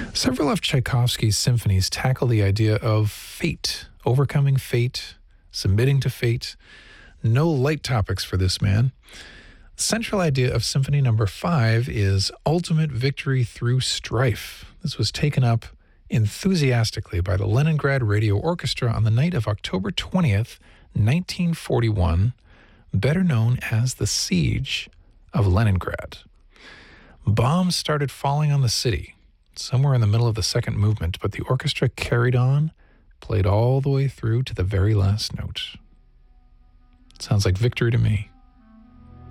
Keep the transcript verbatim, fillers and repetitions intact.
Several of Tchaikovsky's symphonies tackle the idea of fate, overcoming fate, submitting to fate. No light topics for this man. The central idea of Symphony Number Five is ultimate victory through strife. This was taken up enthusiastically by the Leningrad Radio Orchestra on the night of October twentieth, nineteen forty-one, better known as the Siege of Leningrad. Bombs started falling on the city somewhere in the middle of the second movement, but the orchestra carried on, played all the way through to the very last note. Sounds like victory to me.